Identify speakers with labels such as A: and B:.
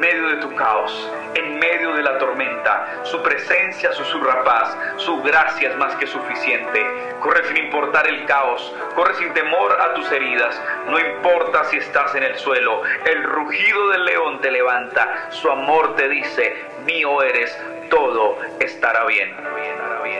A: medio de tu caos, en medio de la tormenta. Su presencia susurra paz, su gracia es más que suficiente. Corre sin importar el caos, corre sin temor a tus heridas. No importa si estás en el suelo, el rugido del león te levanta. Su amor te dice: mío eres, todo estará bien.